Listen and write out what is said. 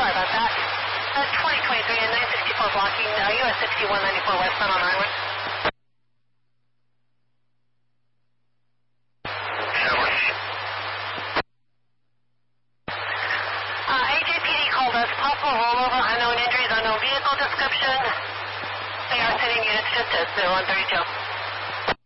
sorry about that. 2023 and 964 blocking, US 6194 westbound on Island. AJPD called us, possible rollover, unknown injuries, unknown vehicle description. They are sending units just to 0132.